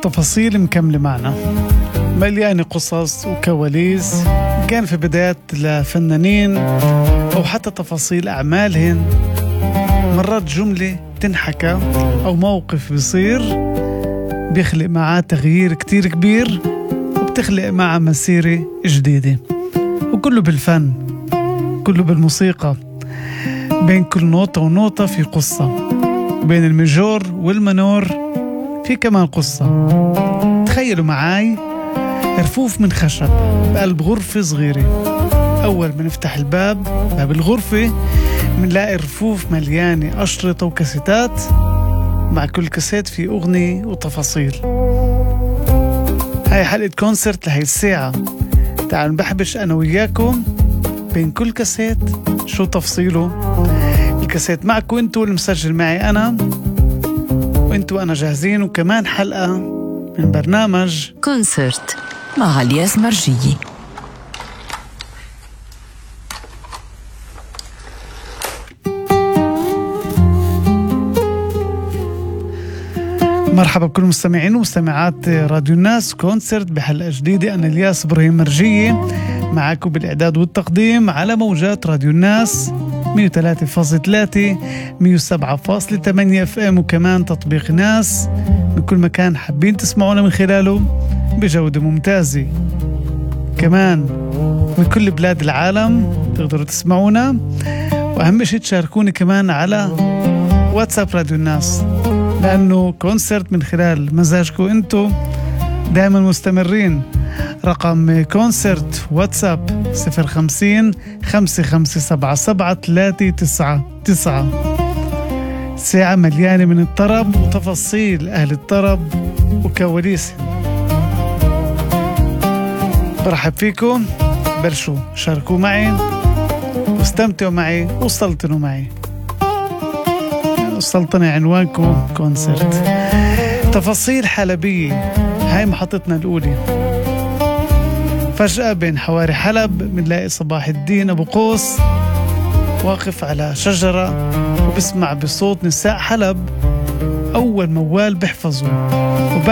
والتفاصيل مكملة معنا، مليانة قصص وكواليس كان في بدايات لفنانين أو حتى تفاصيل أعمالهم. مرات جملة تنحكى أو موقف بيصير بيخلق معاه تغيير كتير كبير وبتخلق معاه مسيرة جديدة. وكله بالفن، كله بالموسيقى، بين كل نوتة ونوتة في قصة، بين الميجور والمنور في كمان قصة. تخيلوا معاي رفوف من خشب بقلب غرفة صغيرة. أول ما نفتح باب الغرفة منلاقي رفوف مليانة أشرطة وكاسيتات، مع كل كاسيت في أغنية وتفاصيل. هاي حلقة كونسرت لهي الساعة. تعالوا نبحبش أنا وياكم بين كل كاسيت شو تفصيله. الكاسيت معكم انتوا، المسجل معي أنا، وانتوا أنا جاهزين. وكمان حلقة من برنامج كونسرت مع الياس مرجية. مرحبا بكل مستمعين ومستمعات راديو الناس. كونسرت بحلقة جديدة. أنا الياس إبراهيم مرجية معكم بالإعداد والتقديم على موجات راديو الناس 103.3 107.8 FM، وكمان تطبيق ناس بكل مكان حابين تسمعونا من خلاله بجودة ممتازة. كمان من كل بلاد العالم تقدروا تسمعونا، وأهم شيء تشاركوني كمان على واتساب راديو الناس، لأنه كونسرت من خلال مزاجكم انتو دائما مستمرين. رقم كونسرت واتساب 050-5577-399. ساعة مليانة من الطرب وتفاصيل أهل الطرب وكواليسهم. برحب فيكم، بلشوا شاركوا معي واستمتعوا معي وسلطنوا معي. السلطنة عنوانكم كونسرت. تفاصيل حلبية، هاي محطتنا الأولى. فجأة بين حواري حلب منلاقي صباح الدين أبو قوس واقف على شجرة وبسمع بصوت نساء حلب أول موال بحفظه،